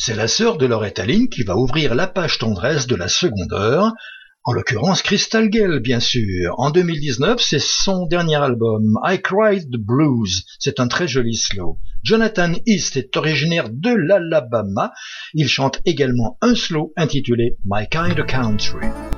C'est la sœur de Loretta Lynn qui va ouvrir la page tendresse de la seconde heure, en l'occurrence Crystal Gayle bien sûr. En 2019, c'est son dernier album, I Cried the Blues. C'est un très joli slow. Jonathan East est originaire de l'Alabama. Il chante également un slow intitulé My Kind of Country.